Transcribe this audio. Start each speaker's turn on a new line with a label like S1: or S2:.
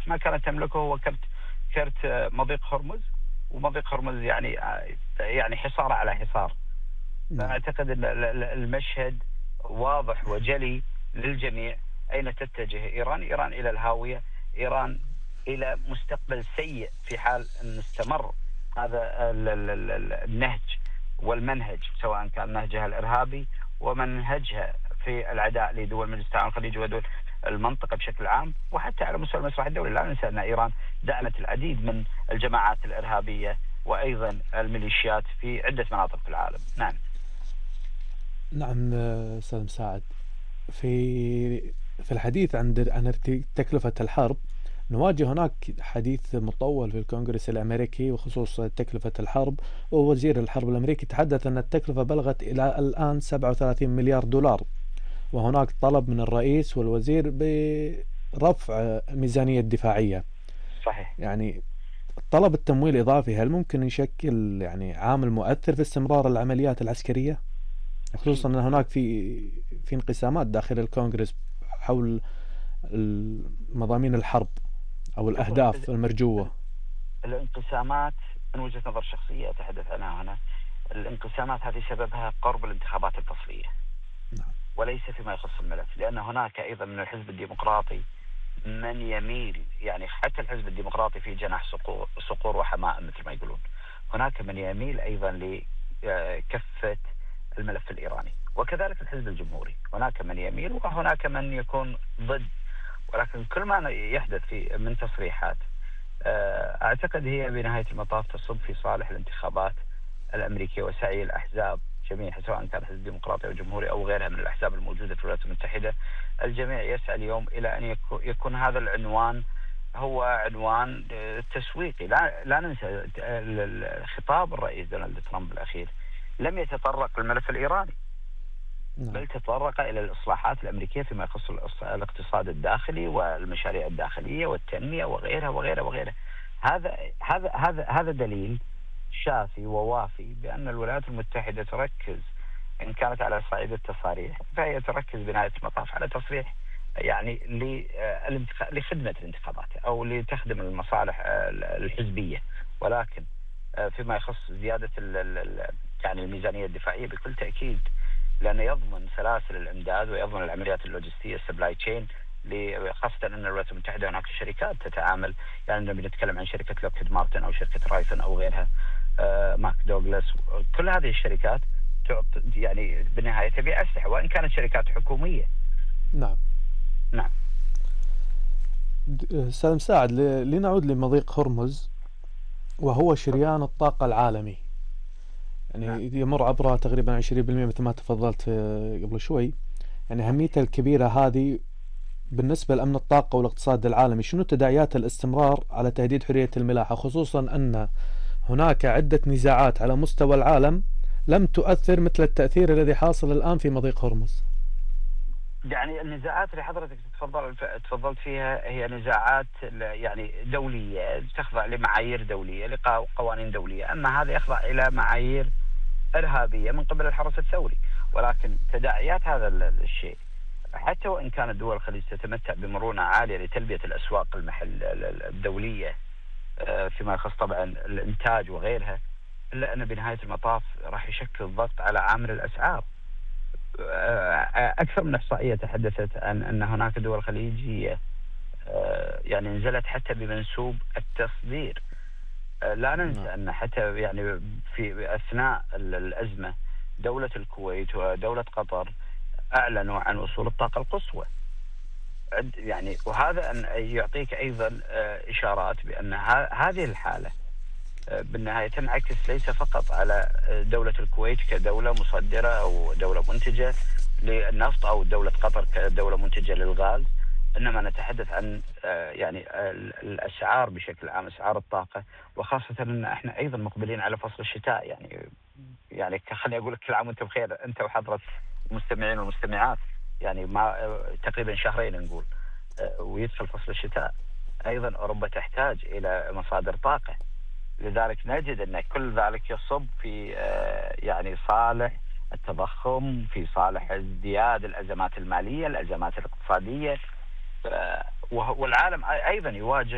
S1: بس ما كانت تملكه هو كرت مضيق هرمز. ومضيق هرمز يعني حصار على حصار.
S2: نعم.
S1: فأعتقد أن المشهد واضح وجلي للجميع. أين تتجه إيران؟ إيران إلى الهاوية. إيران إلى مستقبل سيء في حال أن استمر هذا النهج والمنهج، سواء كان نهجها الإرهابي ومنهجها في العداء لدول مجلس التعاون الخليجي ودول المنطقة بشكل عام، وحتى على مستوى المسرح الدولي. لا ننسى أن إيران دعمت العديد من الجماعات الإرهابية وأيضا الميليشيات في عدة مناطق في العالم. نعم.
S2: نعم أستاذ مساعد، في الحديث عن تكلفة الحرب، نواجه هناك حديث مطول في الكونغرس الأمريكي بخصوص تكلفة الحرب، ووزير الحرب الأمريكي تحدث أن التكلفة بلغت إلى الآن 37 مليار دولار، وهناك طلب من الرئيس والوزير برفع ميزانية دفاعية.
S1: صحيح.
S2: يعني طلب التمويل الإضافي هل ممكن يشكل يعني عامل مؤثر في استمرار العمليات العسكرية، خصوصا
S1: أكيد.
S2: أن هناك في انقسامات داخل الكونغرس حول مضامين الحرب أو
S1: شوفوا،
S2: الأهداف المرجوة؟
S1: الانقسامات من وجهة نظر شخصية أتحدث عنها هنا. الانقسامات هذه سببها قرب الانتخابات الفصلية،
S2: نعم.
S1: وليس فيما يخص الملف، لأن هناك أيضا من الحزب الديمقراطي من يميل، يعني حتى الحزب الديمقراطي في جناح صقور وحمائم مثل ما يقولون. هناك من يميل أيضا لكفة الملف الإيراني، وكذلك الحزب الجمهوري هناك من يميل وهناك من يكون ضد. ولكن كل ما يحدث من تصريحات أعتقد هي بنهاية المطاف تصب في صالح الانتخابات الأمريكية وسعي الأحزاب جميعها، سواء كان حزب ديمقراطي أو جمهوري أو غيرها من الأحزاب الموجودة في الولايات المتحدة. الجميع يسعى اليوم إلى أن يكون هذا العنوان هو عنوان تسويقي. لا ننسى خطاب الرئيس دونالد ترامب الأخير لم يتطرق للملف الإيراني،
S2: نعم.
S1: بل تطرق إلى الإصلاحات الأمريكية فيما يخص الاقتصاد الداخلي والمشاريع الداخلية والتنمية وغيرها وغيرها وغيرها. هذا دليل شافي ووافي بأن الولايات المتحدة تركز، إن كانت على صعيد التصاريح فهي تركز بنهاية المطاف على تصريح يعني لخدمة الانتخابات أو لتخدم المصالح الحزبية. ولكن فيما يخص زيادة يعني الميزانية الدفاعية بكل تأكيد، لأنه يضمن سلاسل الإمداد ويضمن العمليات اللوجستية السبلاي تشين، خاصة أن الولايات المتحدة هناك شركات تتعامل، يعني بنتكلم عن شركة لوكهيد مارتن أو شركة رايفن أو غيرها، ماك دوغلاس. كل هذه الشركات يعني بالنهاية تبيع أسلحة وإن كانت شركات حكومية.
S2: نعم.
S1: نعم.
S2: أستاذ مساعد، لنعود لمضيق هرمز وهو شريان الطاقة العالمي،
S1: نعم.
S2: يعني يمر عبرها تقريبا 20% مثل ما تفضلت قبل شوي. يعني أهميته الكبيرة هذه بالنسبة لأمن الطاقة والاقتصاد العالمي، شنو تداعيات الاستمرار على تهديد حرية الملاحة، خصوصا أن هناك عدة نزاعات على مستوى العالم لم تؤثر مثل التأثير الذي حاصل الآن في مضيق هرمز؟
S1: يعني النزاعات اللي حضرتك تفضلت فيها هي نزاعات يعني دولية تخضع لمعايير دولية لقوانين دولية، أما هذا يخضع إلى معايير إرهابية من قبل الحرس الثوري. ولكن تداعيات هذا الشيء، حتى وإن كانت دول الخليج تتمتع بمرونة عالية لتلبية الأسواق الدولية فيما يخص طبعا الإنتاج وغيرها، إلا أن بنهاية المطاف راح يشكل ضغط على عامل الأسعار. أكثر من إحصائية تحدثت عن أن هناك دول خليجية يعني نزلت حتى بمنسوب التصدير. لا ننسى أن حتى يعني في أثناء الأزمة دولة الكويت ودولة قطر أعلنوا عن وصول الطاقة القصوى. يعني وهذا أن يعطيك أيضا إشارات بأن هذه الحالة بالنهاية تنعكس ليس فقط على دولة الكويت كدولة مصدرة أو دولة منتجة للنفط أو دولة قطر كدولة منتجة للغاز، إنما نتحدث عن يعني الأسعار بشكل عام، أسعار الطاقة، وخاصة أن احنا أيضا مقبلين على فصل الشتاء. يعني خليني أقول لك كل عام وأنت بخير، أنت وحضرة المستمعين والمستمعات. يعني ما تقريبا شهرين نقول ويدخل فصل الشتاء. أيضا أوروبا تحتاج إلى مصادر طاقة، لذلك نجد أن كل ذلك يصب في يعني صالح التضخم، في صالح ازدياد الأزمات المالية، الأزمات الاقتصادية. والعالم أيضا يواجه